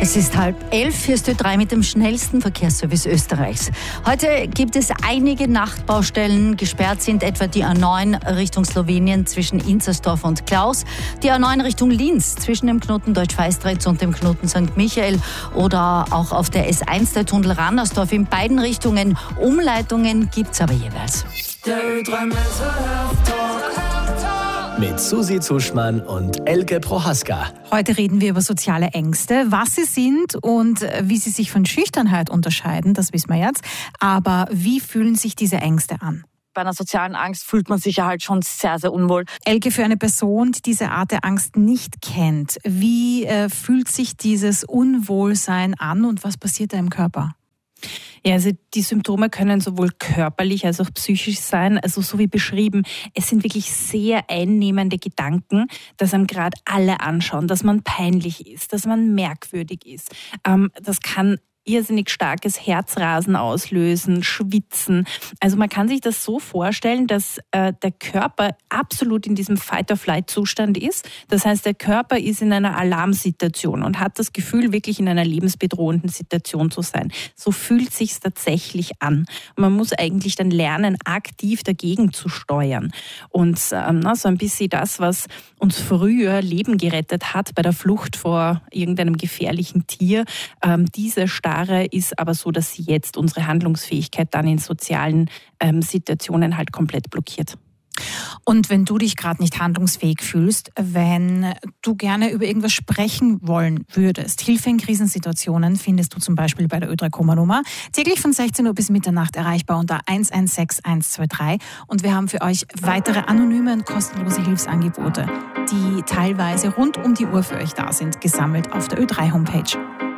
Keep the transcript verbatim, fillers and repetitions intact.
Es ist halb elf, hier ist Ö drei mit dem schnellsten Verkehrsservice Österreichs. Heute gibt es einige Nachtbaustellen. Gesperrt sind etwa die A neun Richtung Slowenien zwischen Inzersdorf und Klaus, die A neun Richtung Linz zwischen dem Knoten Deutsch-Feistritz und dem Knoten Sankt Michael oder auch auf der S eins der Tunnel Rannersdorf. In beiden Richtungen Umleitungen gibt es aber jeweils. Der Ö drei mit Susi Zuschmann und Elke Prohaska. Heute reden wir über soziale Ängste, was sie sind und wie sie sich von Schüchternheit unterscheiden, das wissen wir jetzt. Aber wie fühlen sich diese Ängste an? Bei einer sozialen Angst fühlt man sich ja halt schon sehr, sehr unwohl. Elke, für eine Person, die diese Art der Angst nicht kennt, wie äh, fühlt sich dieses Unwohlsein an und was passiert da im Körper? Ja, also die Symptome können sowohl körperlich als auch psychisch sein. Also so wie beschrieben, es sind wirklich sehr einnehmende Gedanken, dass einem gerade alle anschauen, dass man peinlich ist, dass man merkwürdig ist. Ähm, das kann irrsinnig starkes Herzrasen auslösen, Schwitzen. Also man kann sich das so vorstellen, dass äh, der Körper absolut in diesem Fight-or-Flight-Zustand ist. Das heißt, der Körper ist in einer Alarmsituation und hat das Gefühl, wirklich in einer lebensbedrohenden Situation zu sein. So fühlt sich's tatsächlich an. Und man muss eigentlich dann lernen, aktiv dagegen zu steuern. Und ähm, na, so ein bisschen das, was uns früher Leben gerettet hat bei der Flucht vor irgendeinem gefährlichen Tier, ähm, diese Starre ist aber so, dass sie jetzt unsere Handlungsfähigkeit dann in sozialen ähm, Situationen halt komplett blockiert. Und wenn du dich gerade nicht handlungsfähig fühlst, wenn du gerne über irgendwas sprechen wollen würdest, Hilfe in Krisensituationen findest du zum Beispiel bei der Ö drei Komma-Nummer, täglich von sechzehn Uhr bis Mitternacht erreichbar unter eins eins sechs eins zwei drei. Und wir haben für euch weitere anonyme und kostenlose Hilfsangebote, die teilweise rund um die Uhr für euch da sind, gesammelt auf der Ö drei Homepage.